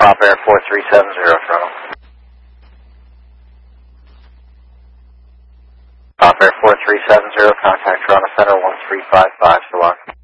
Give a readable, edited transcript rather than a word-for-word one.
Prop Air 4370, Toronto. Prop Air 4370, contact Toronto Center 1355, so long.